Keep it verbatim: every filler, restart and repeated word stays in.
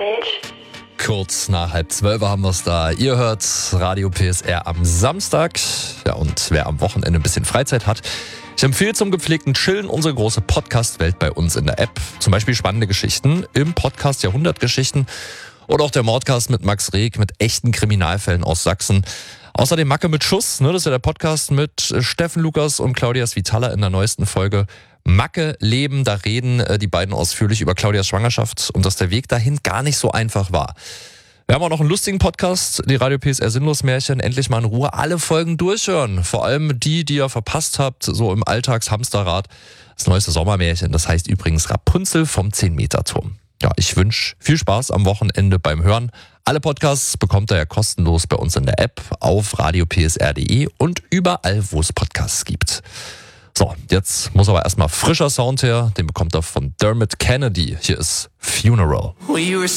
bitch. Kurz nach halb zwölf haben wir es da. Ihr hört Radio P S R am Samstag. Ja, und wer am Wochenende ein bisschen Freizeit hat, ich empfehle zum gepflegten Chillen unsere große Podcast-Welt bei uns in der App. Zum Beispiel spannende Geschichten im Podcast Jahrhundertgeschichten oder auch der Mordcast mit Max Reg mit echten Kriminalfällen aus Sachsen. Außerdem Macke mit Schuss, ne, das ist ja der Podcast mit Steffen Lukas und Claudia Svitala in der neuesten Folge. Macke leben, da reden die beiden ausführlich über Claudias Schwangerschaft und dass der Weg dahin gar nicht so einfach war. Wir haben auch noch einen lustigen Podcast, die Radio P S R Sinnlos-Märchen, endlich mal in Ruhe alle Folgen durchhören. Vor allem die, die ihr verpasst habt, so im Alltagshamsterrad. Das neueste Sommermärchen, das heißt übrigens Rapunzel vom zehn-Meter-Turm. Ja, ich wünsche viel Spaß am Wochenende beim Hören. Alle Podcasts bekommt ihr ja kostenlos bei uns in der App, auf radio p s r punkt d e und überall, wo es Podcasts gibt. So, jetzt muss aber erstmal frischer Sound her. Den bekommt er von Dermot Kennedy. Hier ist Funeral.